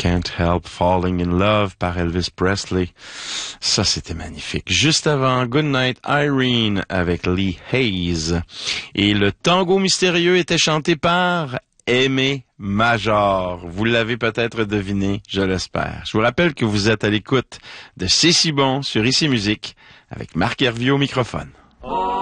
Can't Help Falling in Love par Elvis Presley. Ça, c'était magnifique. Juste avant, Goodnight Irene avec Lee Hayes. Et le tango mystérieux était chanté par Aimé Major. Vous l'avez peut-être deviné, je l'espère. Je vous rappelle que vous êtes à l'écoute de C'est si bon sur Ici Musique avec Marc Hervieux au microphone.